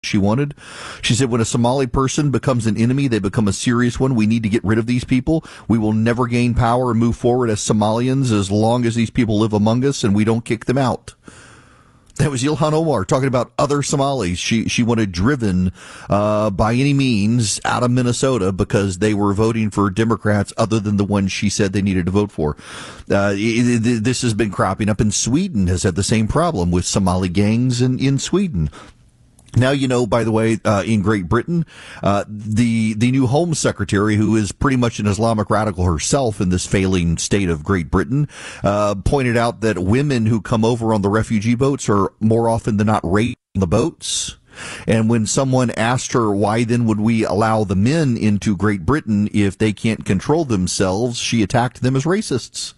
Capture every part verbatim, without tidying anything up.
she wanted. She said, when a Somali person becomes an enemy, they become a serious one. We need to get rid of these people. We will never gain power and move forward as Somalians as long as these people live among us and we don't kick them out. That was Ilhan Omar talking about other Somalis. She she wanted driven uh, by any means out of Minnesota because they were voting for Democrats other than the ones she said they needed to vote for. Uh, it, it, this has been cropping up in Sweden, has had the same problem with Somali gangs in, in Sweden. Now, you know, by the way, uh, in Great Britain, uh, the, the new Home Secretary, who is pretty much an Islamic radical herself in this failing state of Great Britain, uh, pointed out that women who come over on the refugee boats are more often than not raped on the boats. And when someone asked her why then would we allow the men into Great Britain if they can't control themselves, she attacked them as racists.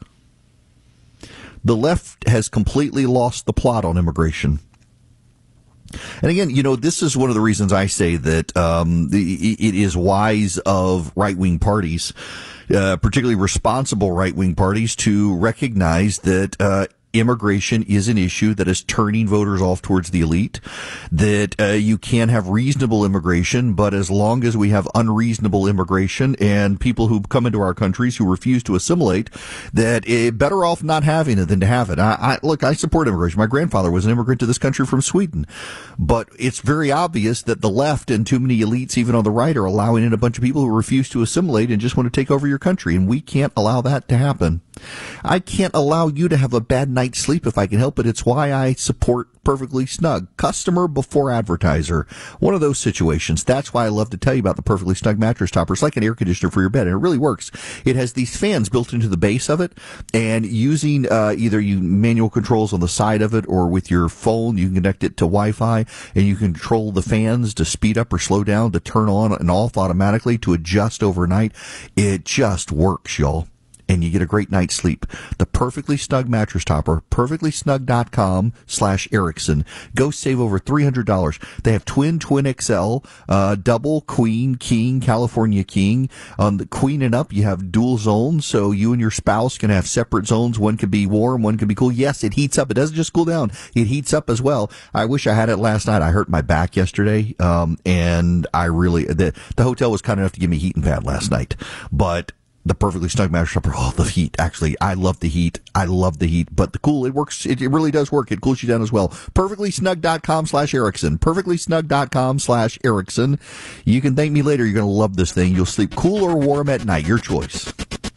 The left has completely lost the plot on immigration. And again, you know, this is one of the reasons I say that um, the, it is wise of right-wing parties, uh, particularly responsible right-wing parties, to recognize that uh, immigration is an issue that is turning voters off towards the elite, that uh, you can have reasonable immigration, but as long as we have unreasonable immigration and people who come into our countries who refuse to assimilate, that it, better off not having it than to have it. I, I look, I support immigration. My grandfather was an immigrant to this country from Sweden, but it's very obvious that the left and too many elites, even on the right, are allowing in a bunch of people who refuse to assimilate and just want to take over your country, and we can't allow that to happen. I can't allow you to have a bad night's sleep if I can help it. It's why I support Perfectly Snug. Customer before advertiser. One of those situations. That's why I love to tell you about the Perfectly Snug mattress topper. It's like an air conditioner for your bed, and it really works. It has these fans built into the base of it, and using uh, either you manual controls on the side of it or with your phone, you can connect it to Wi-Fi, and you can control the fans to speed up or slow down, to turn on and off automatically, to adjust overnight. It just works, y'all. And you get a great night's sleep. The Perfectly Snug mattress topper, perfectly snug dot com slash Erickson. Go save over three hundred dollars. They have twin, twin X L, uh, double, queen, king, California king. On the queen and up, you have dual zones, so you and your spouse can have separate zones. One can be warm, one can be cool. Yes, it heats up. It doesn't just cool down. It heats up as well. I wish I had it last night. I hurt my back yesterday, um, and I really, the, the hotel was kind enough to give me a heating pad last night, but the Perfectly Snug mattress topper, oh, the heat. Actually, I love the heat. I love the heat. But the cool, it works. It, it really does work. It cools you down as well. perfectly snug dot com slash Erickson. perfectly snug dot com slash Erickson. You can thank me later. You're going to love this thing. You'll sleep cool or warm at night. Your choice.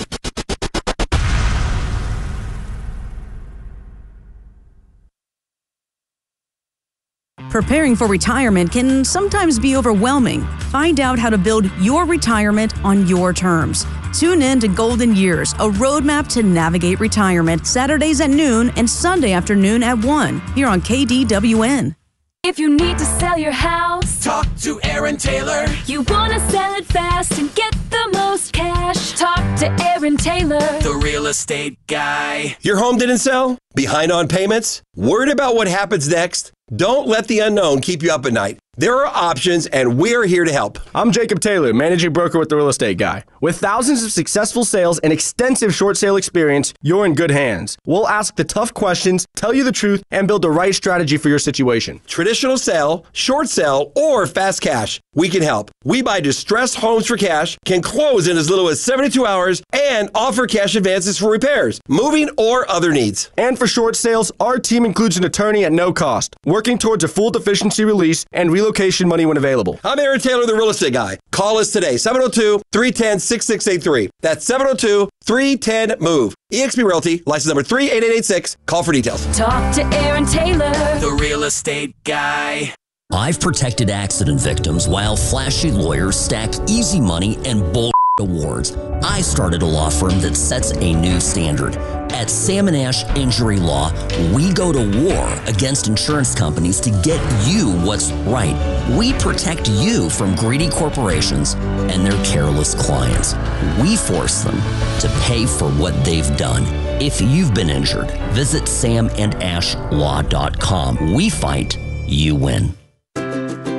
Preparing for retirement can sometimes be overwhelming. Find out how to build your retirement on your terms. Tune in to Golden Years, a roadmap to navigate retirement, Saturdays at noon and Sunday afternoon at one, here on K D W N. If you need to sell your house, talk to Aaron Taylor. You want to sell it fast and get the most cash, talk to Aaron Taylor, the real estate guy. Your home didn't sell? Behind on payments? Worried about what happens next? Don't let the unknown keep you up at night. There are options, and we're here to help. I'm Jacob Taylor, managing broker with The Real Estate Guy. With thousands of successful sales and extensive short sale experience, you're in good hands. We'll ask the tough questions, tell you the truth, and build the right strategy for your situation. Traditional sale, short sale, or fast cash. We can help. We buy distressed homes for cash, can close in as little as seventy-two hours, and offer cash advances for repairs, moving, or other needs. And for short sales, our team includes an attorney at no cost, working towards a full deficiency release and relocation money when available. I'm Aaron Taylor, the real estate guy. Call us today, seven oh two, three one zero, six six eight three. That's seven oh two, three one zero, M O V E. eXp Realty, license number three eight eight eight six. Call for details. Talk to Aaron Taylor, the real estate guy. I've protected accident victims while flashy lawyers stack easy money and bull awards. I started a law firm that sets a new standard. At Sam and Ash Injury Law, we go to war against insurance companies to get you what's right. We protect you from greedy corporations and their careless clients. We force them to pay for what they've done. If you've been injured, visit sam and ash law dot com. We fight, you win.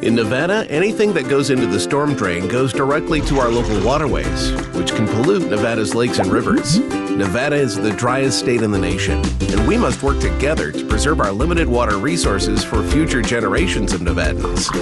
In Nevada, anything that goes into the storm drain goes directly to our local waterways, which can pollute Nevada's lakes and rivers. Nevada is the driest state in the nation, and we must work together to preserve our limited water resources for future generations of Nevadans.